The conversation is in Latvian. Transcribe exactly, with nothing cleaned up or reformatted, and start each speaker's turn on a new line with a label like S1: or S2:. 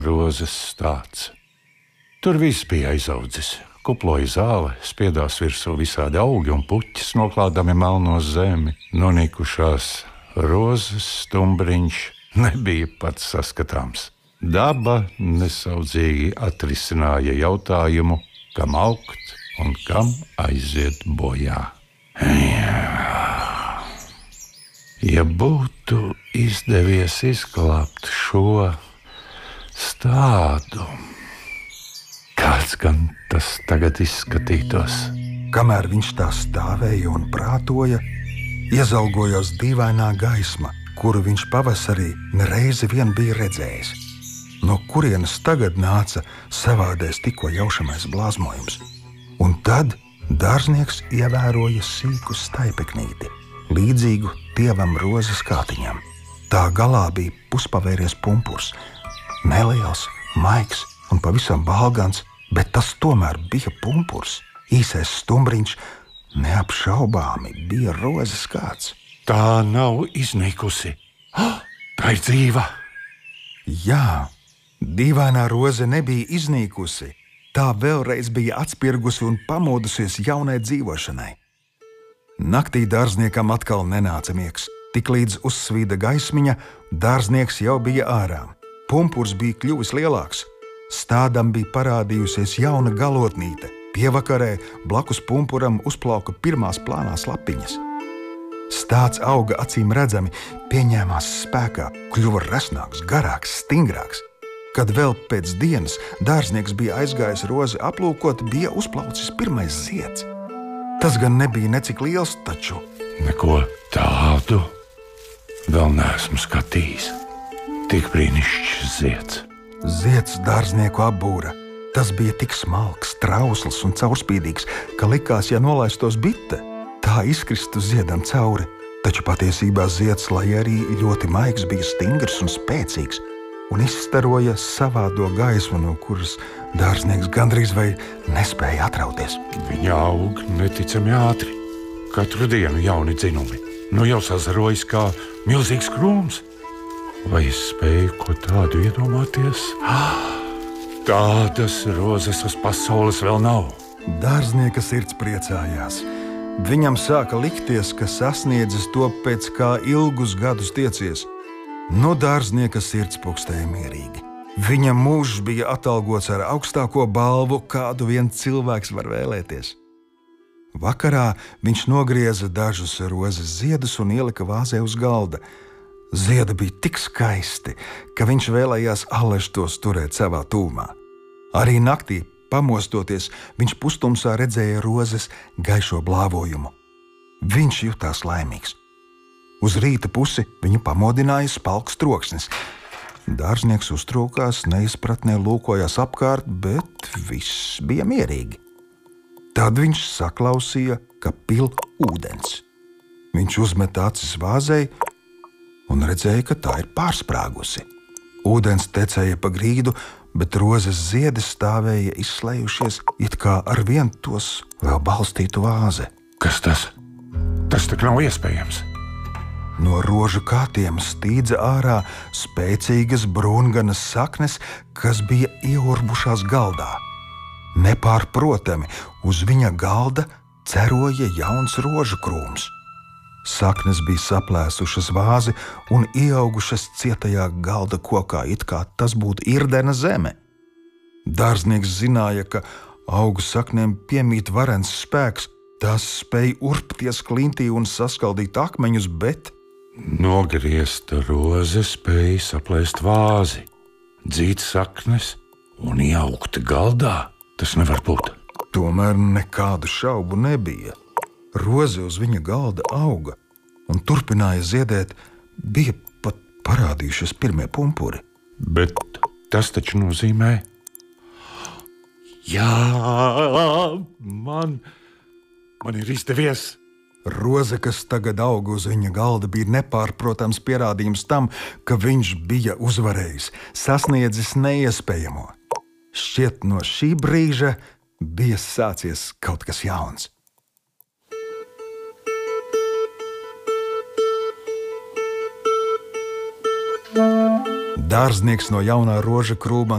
S1: rozes stāts. Tur viss bija aizaudzis. Kuploja zāle, spiedās virsū visādi augi un puķis, noklādami melno zemi. Nonikušās rozes stumbriņš nebija pats saskatāms. Daba nesaudzīgi atrisināja jautājumu, kam augt un kam aiziet bojā. Jā. Ja būtu izdevies izglābt šo stādu, kāds gan tas tagad izskatītos?
S2: Kamēr viņš tā stāvēja un prātoja, iezalgojās dīvainā gaisma, kuru viņš pavasarī nereizi vien bija redzējis. No kurienes tagad nāca savādais tikko jaušamais blāzmojums. Un tad dārznieks ievēroja sīku staipeknīti, līdzīgu tievam rozes kātiņam. Tā galā bija puspavērties pumpurs, neliels, maigs un pavisam balgans, bet tas tomēr bija pumpurs. Īsais stumbriņš neapšaubāmi bija rozes kāds.
S1: Tā nav iznīkusi. Tā ir dzīva.
S2: Jā, dīvainā roze nebija iznīkusi. Tā vēlreiz bija atspirgusi un pamodusies jaunai dzīvošanai. Naktī dārzniekam atkal nenāca miegs. Tiklīdz uzsvīda gaismiņa, dārznieks jau bija ārā. Pumpurs bija kļuvis lielāks. Stādam bija parādījusies jauna galotnīte. Pievakarē blakus pumpuram uzplauka pirmās plānās lapiņas. Stāds auga acīm redzami, pieņēmās spēkā, kļuva resnāks, garāks, stingrāks. Kad vēl pēc dienas dārznieks bija aizgājis rozi aplūkot, bija uzplaucis pirmais zieds. Tas gan nebija necik liels, taču
S1: neko tādu vēl neesmu skatījis. Tik brīnišķīgs zieds.
S2: Zieds dārznieku apbūra. Tas bija tik smalks, trausls un caurspīdīgs, ka likās, ja nolaistos bite, tā izkristu ziedam cauri. Taču patiesībā zieds, lai arī ļoti maigs, bija stingrs un spēcīgs un izstaroja savādo gaismu, no kuras dārznieks gandrīz vai nespēja atrauties.
S1: Viņa aug neticami ātri. Katru dienu jauni dzinumi. Nu jau sazarojas kā milzīgs krūms. Vai es spēju ko tādu iedomāties? Tādas rozes uz pasaules vēl nav.
S2: Dārznieka sirds priecājās. Viņam sāka likties, ka sasniedzis to pēc kā ilgus gadus tiecies. No dārznieka sirds pukstēja mierīgi. Viņa mūžs bija atalgots ar augstāko balvu, kādu vien cilvēks var vēlēties. Vakarā viņš nogrieza dažus rozes ziedus un ielika vāzē uz galda. Ziedi bija tik skaisti, ka viņš vēlējās alež tos turēt savā tūmā. Arī naktī, pamostoties, viņš pustumsā redzēja rozes gaišo blāvojumu. Viņš jutās laimīgs. Uz rīta pusi viņu pamodināja spalks troksnis. Dārznieks uztrūkās, neizpratnē lūkojās apkārt, bet viss bija mierīgi. Tad viņš saklausīja, ka pil ūdens. Viņš uzmeta acis vāzei un redzēja, ka tā ir pārsprāgusi. Ūdens tecēja pa grīdu, bet rozes ziedi stāvēja izslējušies, it kā ar vien tos vēl balstītu vāze.
S1: Kas tas? Tas tak nav iespējams.
S2: No rožu kātiem stīdza ārā spēcīgas brūnganas saknes, kas bija ieurbušās galdā. Nepārprotami, uz viņa galda ceroja jauns rožu krūms. Saknes bija saplēsušas vāzi un ieaugušas cietajā galda kokā, it kā tas būtu irdena zeme. Dārznieks zināja, ka augu saknēm piemīt varens spēks. Tās spēja urpties klintī un saskaldīt akmeņus, bet
S1: nogriezta roze spēja saplēst vāzi, dzīt saknes un iaugt galdā. Tas nevar būt.
S2: Tomēr nekādu šaubu nebija. Roze uz viņa galda auga un turpināja ziedēt, bija pat parādījušies pirmie pumpuri.
S1: Bet tas taču nozīmē... Jā, man, man ir izdevies.
S2: Roze, kas tagad auga uz viņa galda, bija nepārprotams pierādījums tam, ka viņš bija uzvarējis, sasniedzis neiespējamo. Šķiet, no šī brīža bija sācies kaut kas jauns. Dārznieks no jaunā roža krūma